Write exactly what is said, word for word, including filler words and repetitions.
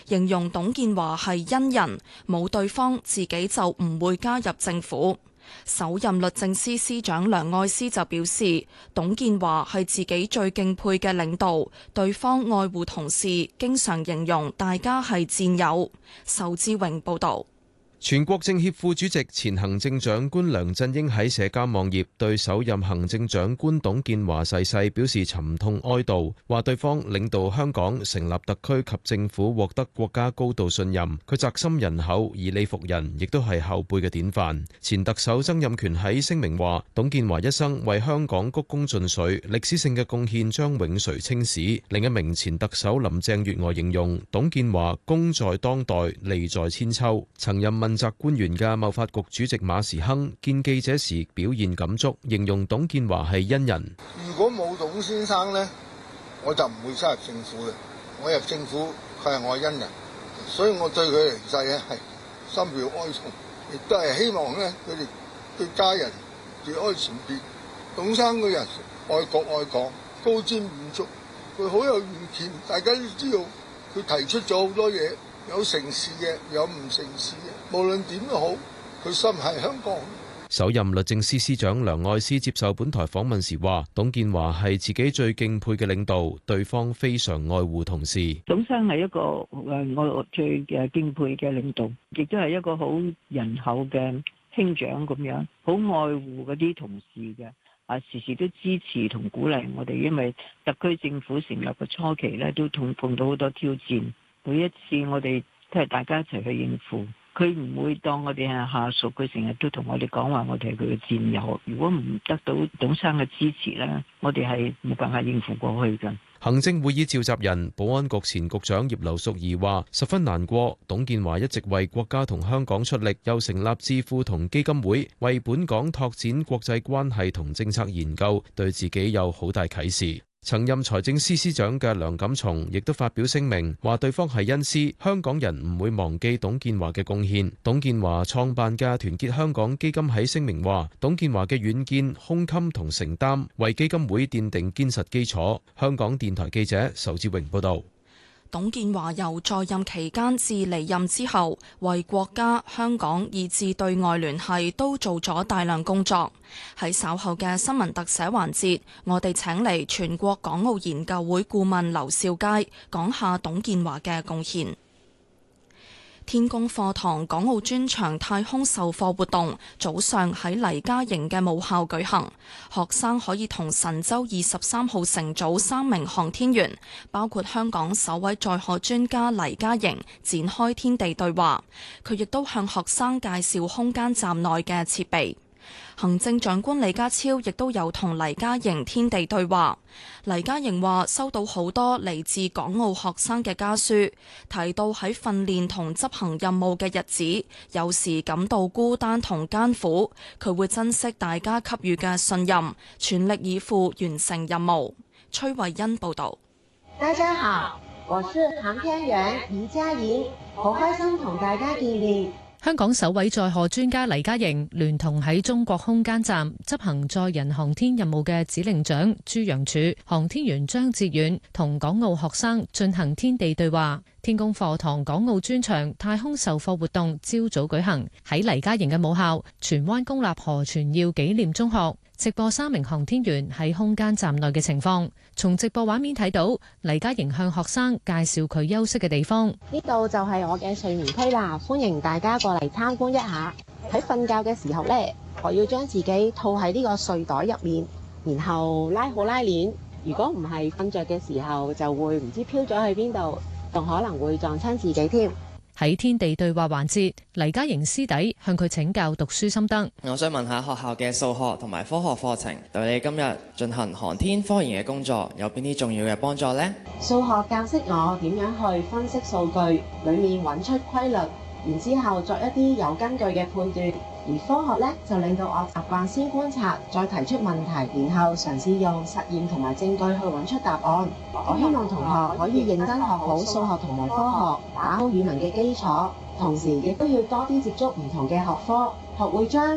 形容董建華係恩人，冇對方自己就唔會加入政府。首任律政司司長梁愛詩就表示，董建華係自己最敬佩嘅領導，對方愛護同事，經常形容大家係戰友。仇志榮報導。 全國政協副主席、前行政長官梁振英喺社交網頁對首任行政長官董建華逝世表示沉痛哀悼，話對方領導香港成立特區及政府獲得國家高度信任，佢責心人厚，以理服人，亦都係後輩嘅典範。前特首曾蔭權喺聲明話，董建華一生為香港鞠躬盡瘁，歷史性嘅貢獻將永垂青史。另一名前特首林鄭月娥形容董建華功在當代，利在千秋。曾任問責官員嘅貿發局主席馬時亨見記者時表現感觸，形容董建華係恩人。 如果冇董先生呢，我就唔會加入政府嘅。我入政府，佢係我恩人，所以我對佢離世咧係深表哀痛，亦都係希望咧佢哋對家人節哀順變。董生個人愛國愛港，高瞻遠矚，佢好有遠見。大家都知道佢提出咗好多嘢。有成事嘅，有唔成事嘅，無論點都好，佢心係香港。 首任律政司司長梁愛詩接受本台訪問時話，董建華係自己最敬佩嘅領導，對方非常愛護同事。 董生係一個誒我最嘅敬佩嘅領導，亦都係一個好仁厚嘅兄長咁樣，好愛護嗰啲同事嘅，啊時時都支持同鼓勵我哋，因為特區政府成立嘅初期咧，都碰碰到好多挑戰。每一次我哋都係大家一齊去應付，佢唔會當我哋係下屬，佢成日都同我哋講話，我哋係佢嘅戰友。如果唔得到董生嘅支持咧，我哋係冇辦法應付過去㗎。 行政會議召集人、保安局前局長葉劉淑儀話：十分難過，董建華一直為國家同香港出力，又成立智庫同基金會，為本港拓展國際關係同政策研究，對自己有好大啟示。曾任財政司司長嘅梁錦松亦都發表聲明，話對方係恩師，香港人唔會忘記董建華嘅貢獻。董建華創辦嘅團結香港基金喺聲明話，董建華嘅遠見、胸襟同承擔，為基金會奠定堅實基礎。香港電台記者仇志榮報道。 董建華由在任期間至離任之後，為國家、香港以至對外聯繫都做咗大量工作。喺稍後嘅新聞特寫環節，我哋請嚟全國港澳研究會顧問劉兆佳講下董建華嘅貢獻。天宮課堂港澳專場太空授課活動早上喺黎嘉營嘅母校舉行，學生可以同神舟二十三號乘組三名航天員，包括香港首位載荷專家黎嘉營展開天地對話。佢亦都向學生介紹空間站內嘅設備。行政長官李家超亦都有同黎嘉營天地對話。黎嘉營話收到好多嚟自港澳學生嘅家書，提到喺訓練同執行任務嘅日子，有時感到孤單同艱苦，佢會珍惜大家給予嘅信任，全力以赴完成任務。崔慧欣報道。 大家好，我是航天員黎嘉營，好開心同大家見面。 香港首位載荷專家黎嘉營聯同喺中國空間站執行載人航天任務嘅指令長朱楊柱、航天員張志遠同港澳學生進行天地對話。天宮課堂港澳專場太空授課活動朝早舉行，喺黎嘉營嘅母校荃灣公立何傳耀紀念中學直播三名航天員喺空間站內嘅情況。從直播畫面睇到黎嘉營向學生介紹佢休息嘅地方。 呢度就係我嘅睡眠區啦，歡迎大家過嚟參觀一下。喺瞓覺嘅時候呢，我要將自己套喺呢個睡袋入面，然後拉好拉鏈。如果唔係瞓着嘅時候，就會唔知飄咗去邊度，仲可能會撞親自己添。 喺天地對話環節，黎嘉營師弟向佢請教讀書心得。 我想問下學校嘅數學同埋科學課程對你今日進行航天科研嘅工作有邊啲重要嘅幫助呢？ 數學教識我點樣去分析數據，裡面揾出規律，然之後作一啲有根據嘅判斷。而科學呢，就令到我習慣先觀察，再提出問題，然後嘗試用實驗同埋證據去揾出答案。我希望同學可以認真學好數學同埋科學，打好語文嘅基礎，同時亦都要多啲接觸唔同嘅學科，學會將